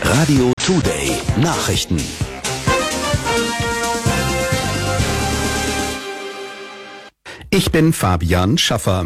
Radio Today Nachrichten. Ich bin Fabian Schaffer.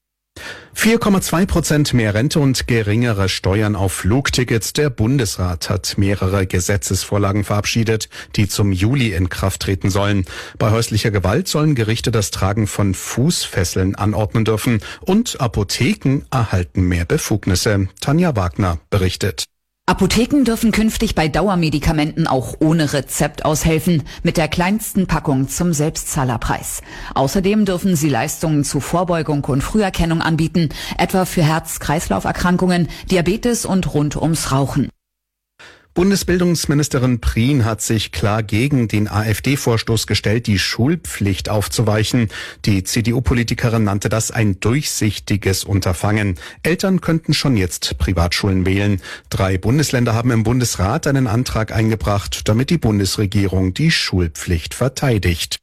4,2% mehr Rente und geringere Steuern auf Flugtickets. Der Bundesrat hat mehrere Gesetzesvorlagen verabschiedet, die zum Juli in Kraft treten sollen. Bei häuslicher Gewalt sollen Gerichte das Tragen von Fußfesseln anordnen dürfen und Apotheken erhalten mehr Befugnisse. Tanja Wagner berichtet. Apotheken dürfen künftig bei Dauermedikamenten auch ohne Rezept aushelfen, mit der kleinsten Packung zum Selbstzahlerpreis. Außerdem dürfen sie Leistungen zu Vorbeugung und Früherkennung anbieten, etwa für Herz-Kreislauf-Erkrankungen, Diabetes und rund ums Rauchen. Bundesbildungsministerin Prien hat sich klar gegen den AfD-Vorstoß gestellt, die Schulpflicht aufzuweichen. Die CDU-Politikerin nannte das ein durchsichtiges Unterfangen. Eltern könnten schon jetzt Privatschulen wählen. 3 Bundesländer haben im Bundesrat einen Antrag eingebracht, damit die Bundesregierung die Schulpflicht verteidigt.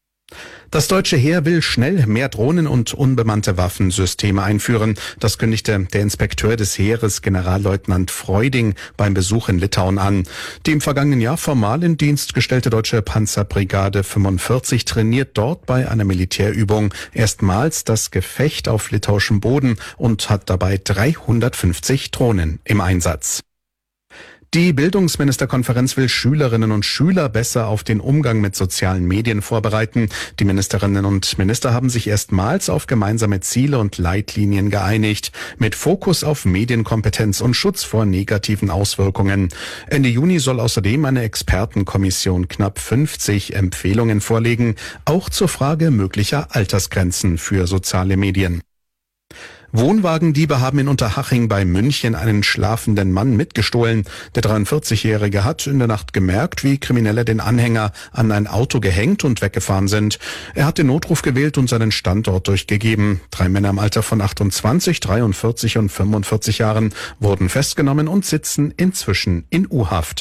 Das deutsche Heer will schnell mehr Drohnen und unbemannte Waffensysteme einführen. Das kündigte der Inspekteur des Heeres, Generalleutnant Freuding, beim Besuch in Litauen an. Die im vergangenen Jahr formal in Dienst gestellte deutsche Panzerbrigade 45 trainiert dort bei einer Militärübung erstmals das Gefecht auf litauischem Boden und hat dabei 350 Drohnen im Einsatz. Die Bildungsministerkonferenz will Schülerinnen und Schüler besser auf den Umgang mit sozialen Medien vorbereiten. Die Ministerinnen und Minister haben sich erstmals auf gemeinsame Ziele und Leitlinien geeinigt, mit Fokus auf Medienkompetenz und Schutz vor negativen Auswirkungen. Ende Juni soll außerdem eine Expertenkommission knapp 50 Empfehlungen vorlegen, auch zur Frage möglicher Altersgrenzen für soziale Medien. Wohnwagendiebe haben in Unterhaching bei München einen schlafenden Mann mitgestohlen. Der 43-Jährige hat in der Nacht gemerkt, wie Kriminelle den Anhänger an ein Auto gehängt und weggefahren sind. Er hat den Notruf gewählt und seinen Standort durchgegeben. 3 Männer im Alter von 28, 43 und 45 Jahren wurden festgenommen und sitzen inzwischen in U-Haft.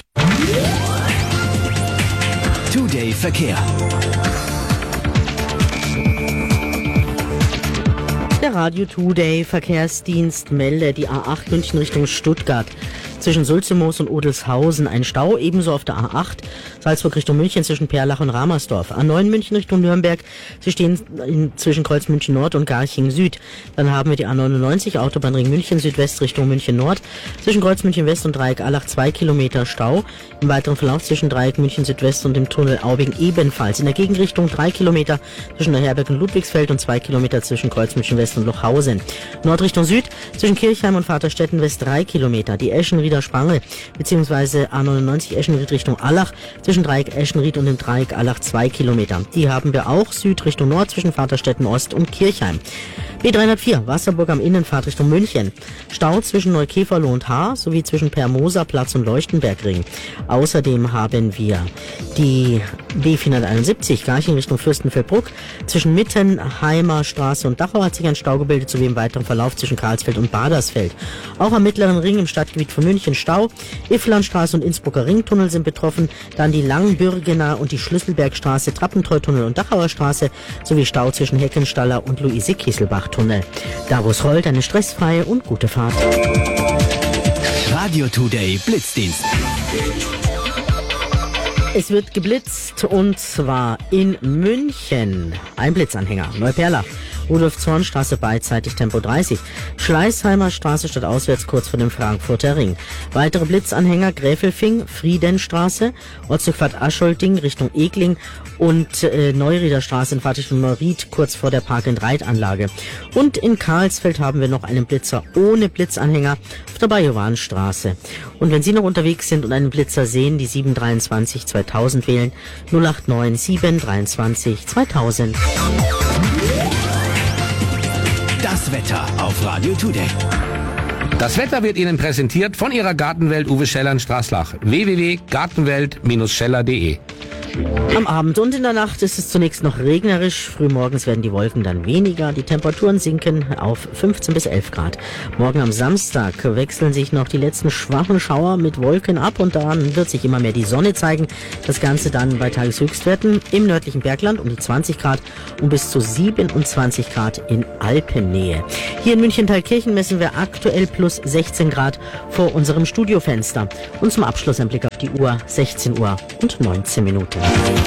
Today Verkehr. Der Radio Today Verkehrsdienst meldet die A8 München Richtung Stuttgart. Zwischen Sulzemoos und Odelshausen ein Stau, ebenso auf der A8 Salzburg Richtung München zwischen Perlach und Ramersdorf. A9 München Richtung Nürnberg, sie stehen zwischen Kreuz München Nord und Garching Süd. Dann haben wir die A99 Autobahnring München Südwest Richtung München Nord, zwischen Kreuz München West und Dreieck Allach 2 Kilometer Stau. Im weiteren Verlauf zwischen Dreieck München Südwest und dem Tunnel Aubing ebenfalls. In der Gegenrichtung 3 Kilometer zwischen der Herberg und Ludwigsfeld und 2 Kilometer zwischen Kreuz München West und Lochhausen. Nordrichtung Süd zwischen Kirchheim und Vaterstetten West 3 Kilometer. Die Eschenrieder Spange bzw. A99 Eschenried Richtung Allach zwischen Dreieck Eschenried und dem Dreieck Allach 2 Kilometer. Die haben wir auch Süd Richtung Nord zwischen Vaterstetten Ost und Kirchheim. B304 Wasserburg am Innenfahrt Richtung München. Stau zwischen Neukäferloh und Haar sowie zwischen Permoserplatz und Leuchtenbergring. Außerdem haben wir die B471 Garching Richtung Fürstenfeldbruck. Zwischen Mittenheimer Straße und Dachau hat sich ein Stau gebildet, sowie im weiteren Verlauf zwischen Karlsfeld und Badersfeld. Auch am Mittleren Ring im Stadtgebiet von München Stau. Iffelandstraße und Innsbrucker Ringtunnel sind betroffen. Dann die Langbürgener und die Schlüsselbergstraße, Trappentreutunnel und Dachauer Straße sowie Stau zwischen Heckenstaller und Luise-Kieselbach-Tunnel. Da wo es rollt, eine stressfreie und gute Fahrt. Radio Today Blitzdienst. Es wird geblitzt und zwar in München. Ein Blitzanhänger, Neuperlach. Rudolf-Zorn-Straße beidseitig Tempo 30. Schleißheimer Straße statt auswärts kurz vor dem Frankfurter Ring. Weitere Blitzanhänger Gräfelfing, Friedenstraße, Ortsdurchfahrt Ascholting Richtung Egling und Neurieder Straße in Fahrtrichtung Neuried kurz vor der Park-and-Ride-Anlage. Und in Karlsfeld haben wir noch einen Blitzer ohne Blitzanhänger auf der Bajowanstraße. Und wenn Sie noch unterwegs sind und einen Blitzer sehen, die 723 2000 wählen, 089 723 2000. Das Wetter auf Radio Today. Das Wetter wird Ihnen präsentiert von Ihrer Gartenwelt Uwe Scheller in Straßlach. www.gartenwelt-scheller.de Am Abend und in der Nacht ist es zunächst noch regnerisch. Frühmorgens werden die Wolken dann weniger. Die Temperaturen sinken auf 15 bis 11 Grad. Morgen am Samstag wechseln sich noch die letzten schwachen Schauer mit Wolken ab und dann wird sich immer mehr die Sonne zeigen. Das Ganze dann bei Tageshöchstwerten im nördlichen Bergland um die 20 Grad und bis zu 27 Grad in Alpennähe. Hier in München-Thalkirchen messen wir aktuell plus 16 Grad vor unserem Studiofenster. Und zum Abschluss ein Blick auf die Uhr, 16 Uhr und 19 Minuten.